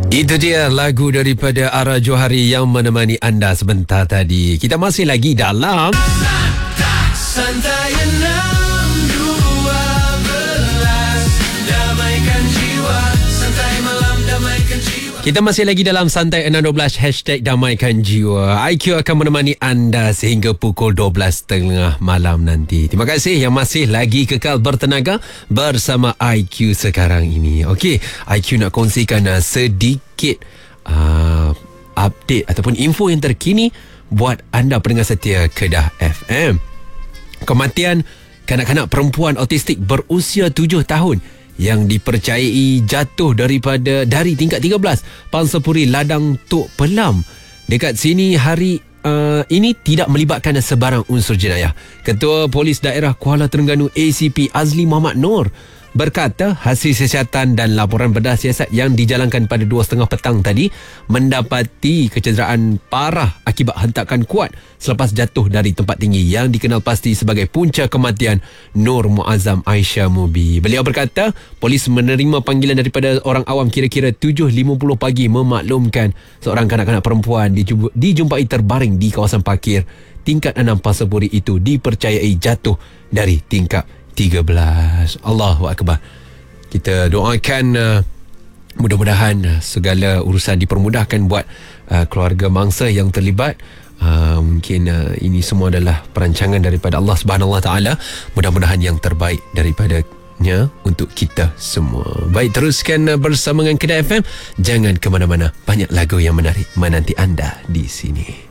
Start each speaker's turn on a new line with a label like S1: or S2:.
S1: Itu dia lagu daripada Ara Johari yang menemani anda sebentar tadi. Kita masih lagi dalam Santai 6.12 Damaikan jiwa. Santai malam damaikan jiwa. Kita masih lagi dalam Santai 6.12 Hashtag Damaikan Jiwa. IQ akan menemani anda sehingga pukul 12.30 malam nanti. Terima kasih yang masih lagi kekal bertenaga bersama IQ sekarang ini. Okey, IQ nak kongsikan sedikit update ataupun info yang terkini buat anda pendengar setia Kedah FM. Kematian kanak-kanak perempuan autistik berusia 7 tahun yang dipercayai jatuh dari tingkat 13 Pangsapuri Ladang Tok Pelam dekat sini hari ini tidak melibatkan sebarang unsur jenayah. Ketua Polis Daerah Kuala Terengganu ACP Azli Muhammad Noor berkata hasil siasatan dan laporan bedah siasat yang dijalankan pada 2.30 petang tadi mendapati kecederaan parah akibat hentakan kuat selepas jatuh dari tempat tinggi yang dikenal pasti sebagai punca kematian Nur Muazzam Aisyah Mubi. Beliau berkata polis menerima panggilan daripada orang awam kira-kira 7.50 pagi memaklumkan seorang kanak-kanak perempuan dijumpai terbaring di kawasan parkir tingkat 6 Pangsapuri itu dipercayai jatuh dari tingkat 13. Allahu Akbar. Kita doakan mudah-mudahan segala urusan dipermudahkan buat keluarga mangsa yang terlibat. Mungkin ini semua adalah perancangan daripada Allah Subhanahu Wa Taala. Mudah-mudahan yang terbaik daripadanya untuk kita semua. Baik, teruskan bersama dengan Kedah FM. Jangan ke mana-mana. Banyak lagu yang menarik menanti anda di sini.